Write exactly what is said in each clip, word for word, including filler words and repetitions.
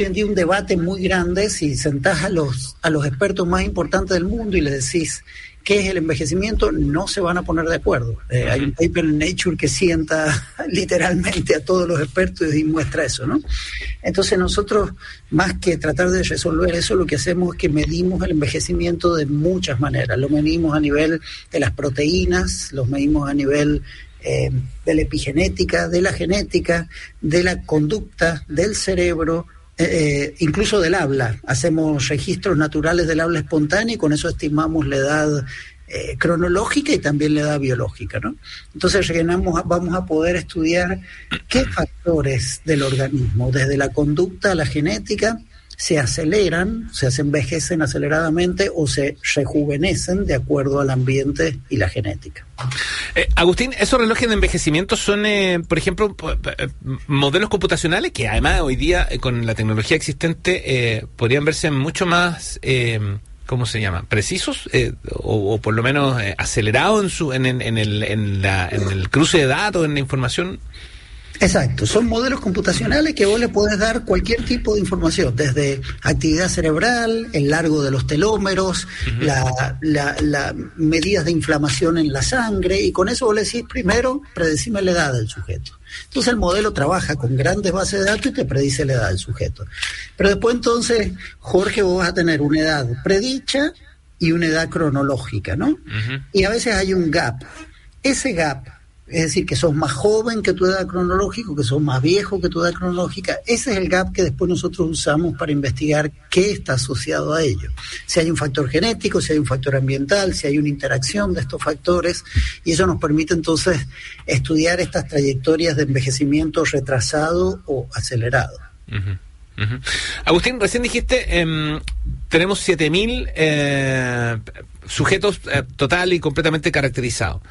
hoy en día un debate muy grande si sentás a los, a los expertos más importantes del mundo y les decís qué es el envejecimiento, no se van a poner de acuerdo. Eh, hay un paper en Nature que sienta literalmente a todos los expertos y muestra eso, ¿no? Entonces nosotros, más que tratar de resolver eso, lo que hacemos es que medimos el envejecimiento de muchas maneras. Lo medimos a nivel de las proteínas, lo medimos a nivel eh, de la epigenética, de la genética, de la conducta, del cerebro, Eh, incluso del habla. Hacemos registros naturales del habla espontánea y con eso estimamos la edad eh, cronológica y también la edad biológica, ¿no? Entonces rellenamos, vamos a poder estudiar qué factores del organismo, desde la conducta a la genética, se aceleran, o sea, se envejecen aceleradamente o se rejuvenecen de acuerdo al ambiente y la genética. Eh, Agustín, esos relojes de envejecimiento son, eh, por ejemplo, modelos computacionales que además hoy día, eh, con la tecnología existente, eh, podrían verse mucho más, eh, ¿cómo se llama? ¿Precisos? Eh, o, o por lo menos eh, acelerados en, su, en, en, en, el, en, la, en el cruce de datos, en la información. Exacto, son modelos computacionales que vos le podés dar cualquier tipo de información, desde actividad cerebral, el largo de los telómeros, uh-huh. la, la, la medidas de inflamación en la sangre, y con eso vos le decís, primero, predecime la edad del sujeto. Entonces el modelo trabaja con grandes bases de datos y te predice la edad del sujeto. Pero después entonces, Jorge, vos vas a tener una edad predicha y una edad cronológica, ¿no? Uh-huh. Y a veces hay un gap. Ese gap, es decir, que sos más joven que tu edad cronológica, que sos más viejo que tu edad cronológica, ese es el gap que después nosotros usamos para investigar qué está asociado a ello. Si hay un factor genético, si hay un factor ambiental, si hay una interacción de estos factores, y eso nos permite entonces estudiar estas trayectorias de envejecimiento retrasado o acelerado. Uh-huh. Uh-huh. Agustín, recién dijiste, eh, tenemos siete mil eh, sujetos eh, total y completamente caracterizados.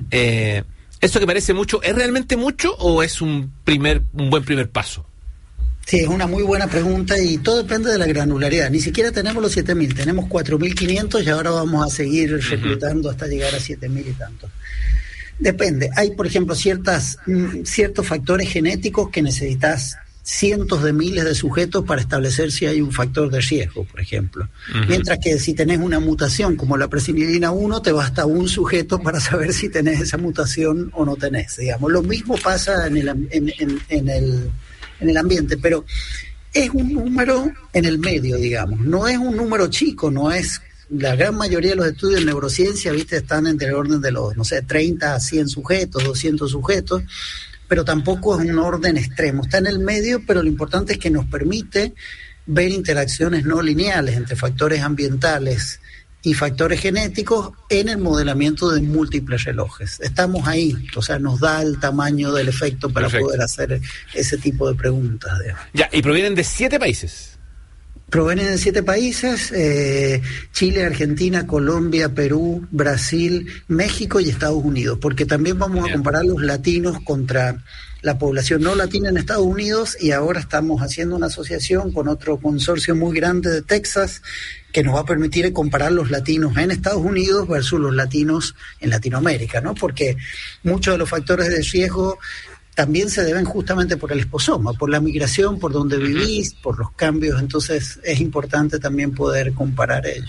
Eh, ¿Eso que parece mucho, es realmente mucho o es un primer un buen primer paso? Sí, es una muy buena pregunta y todo depende de la granularidad. Ni siquiera tenemos los siete mil, tenemos cuatro mil quinientos y ahora vamos a seguir reclutando uh-huh. hasta llegar a siete mil y tantos. Depende. Hay, por ejemplo, ciertas mm, ciertos factores genéticos que necesitas cientos de miles de sujetos para establecer si hay un factor de riesgo, por ejemplo. Uh-huh. Mientras que si tenés una mutación como la presinilina uno, te basta un sujeto para saber si tenés esa mutación o no tenés, digamos. Lo mismo pasa en el, en, en, en el, en el ambiente, pero es un número en el medio, digamos. No es un número chico, no es... La gran mayoría de los estudios en neurociencia, viste, están entre el orden de los, no sé, treinta a cien sujetos, doscientos sujetos, pero tampoco es un orden extremo, está en el medio, pero lo importante es que nos permite ver interacciones no lineales entre factores ambientales y factores genéticos en el modelamiento de múltiples relojes. Estamos ahí, o sea, nos da el tamaño del efecto para Perfecto. Poder hacer ese tipo de preguntas. Digamos. Ya, y provienen de siete países. Provienen de siete países, eh, Chile, Argentina, Colombia, Perú, Brasil, México y Estados Unidos, porque también vamos Bien. A comparar los latinos contra la población no latina en Estados Unidos, y ahora estamos haciendo una asociación con otro consorcio muy grande de Texas que nos va a permitir comparar los latinos en Estados Unidos versus los latinos en Latinoamérica, ¿no? Porque muchos de los factores de riesgo también se deben justamente por el esposoma, por la migración, por donde vivís, por los cambios. Entonces es importante también poder comparar ello.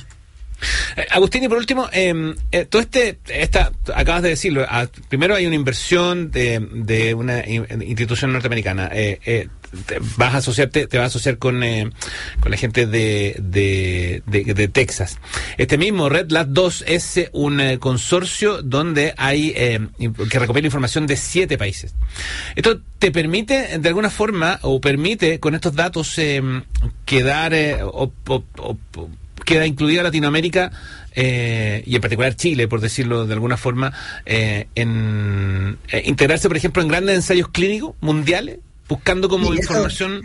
Eh, Agustín, y por último, eh, eh, todo este, esta, acabas de decirlo, a, primero hay una inversión de, de una in, institución norteamericana. Eh, eh, te vas a asociarte, te vas a asociar con, eh, con la gente de, de, de, de Texas. Este mismo Red Lab dos es un eh, consorcio donde hay eh, que recopila información de siete países. Esto te permite, de alguna forma, o permite con estos datos eh, quedar eh, o, o, o, queda incluida Latinoamérica eh, y en particular Chile, por decirlo de alguna forma, eh, en eh, integrarse, por ejemplo, en grandes ensayos clínicos mundiales, buscando como sí, información.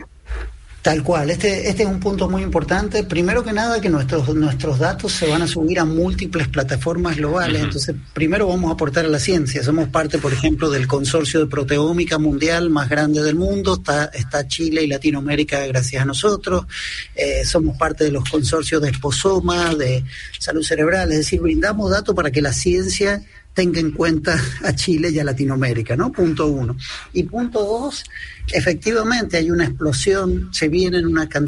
Tal cual, este este es un punto muy importante. Primero que nada, que nuestros nuestros datos se van a subir a múltiples plataformas globales. Uh-huh. Entonces, primero vamos a aportar a la ciencia. Somos parte, por ejemplo, del consorcio de proteómica mundial más grande del mundo. Está, está Chile y Latinoamérica gracias a nosotros. Eh, somos parte de los consorcios de esposoma, de salud cerebral. Es decir, brindamos datos para que la ciencia tenga en cuenta a Chile y a Latinoamérica, ¿no? Punto uno. Y punto dos, efectivamente hay una explosión, se vienen una cantidad